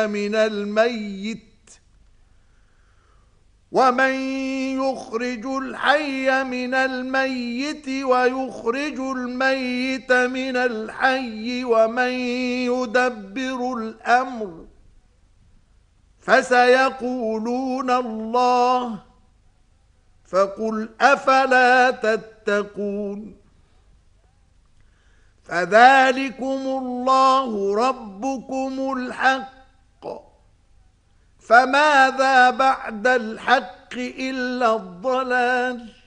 الحي من الميت ومن يخرج الحي من الميت ويخرج الميت من الحي ومن يدبر الأمر فسيقولون الله فقل أفلا تتقون فذلكم الله ربكم الحق فماذا بعد الحق إلا الضلال